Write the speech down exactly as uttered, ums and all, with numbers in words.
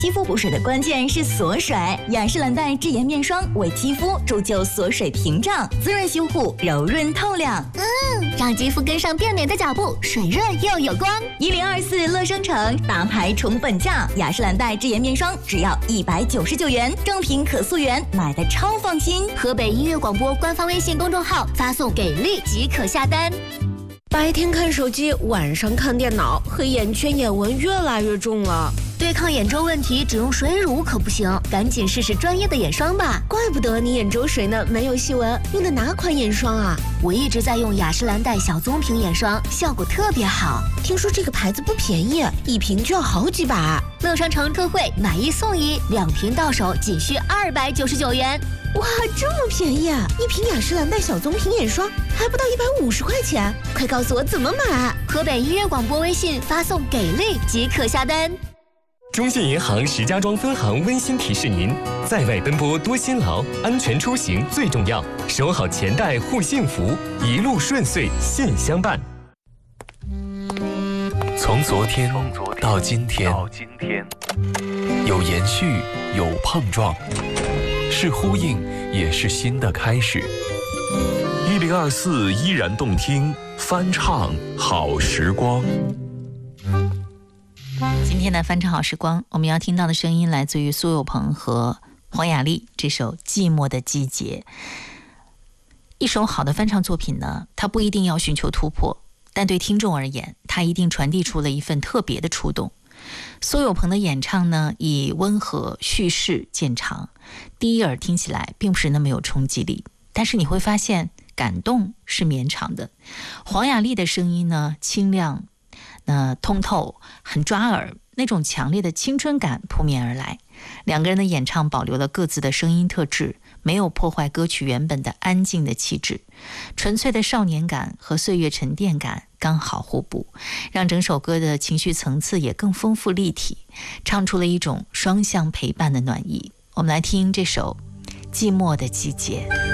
肌肤补水的关键是锁水，雅诗兰黛智妍面霜为肌肤铸就锁水屏障，滋润修护，柔润透亮。 嗯，让肌肤跟上变美的脚步，水润又有光。 一零二四乐生城大牌重本价，雅诗兰黛智妍面霜只要一百九十九元，正品可溯源，买的超放心。 河北音乐广播官方微信公众号发送给力即可下单。 白天看手机，晚上看电脑，黑眼圈眼纹越来越重了。 对抗眼周问题，只用水乳可不行，赶紧试试专业的眼霜吧。 怪不得你眼周水呢没有细纹，用的哪款眼霜啊？ 我一直在用雅诗兰黛小棕瓶眼霜，效果特别好。 听说这个牌子不便宜，一瓶就要好几百。 乐商城特惠，买一送一，两瓶到手仅需二百九十九元。 哇，这么便宜啊！一瓶雅诗兰黛小棕瓶眼霜还不到一百五十块钱，快告诉我怎么买！ 河北音乐广播微信发送给力即可下单。 中信银行石家庄分行温馨提示您：在外奔波多辛劳，安全出行最重要，守好钱袋护幸福，一路顺遂信相伴。 从昨天到今天，有延续，有碰撞，是呼应，也是新的开始。一零二四依然动听，翻唱好时光。 今天的翻唱好时光，我们要听到的声音来自于苏有朋和黄雅莉这首《寂寞的季节》。一首好的翻唱作品呢，它不一定要寻求突破，但对听众而言，它一定传递出了一份特别的触动。苏有朋的演唱呢，以温和叙事见长，第一耳听起来并不是那么有冲击力，但是你会发现感动是绵长的。黄雅莉的声音呢，清亮那通透，很抓耳，那种强烈的青春感扑面而来。两个人的演唱保留了各自的声音特质，没有破坏歌曲原本的安静的气质，纯粹的少年感和岁月沉淀感刚好互补，让整首歌的情绪层次也更丰富立体，唱出了一种双向陪伴的暖意。我们来听这首《寂寞的季节》。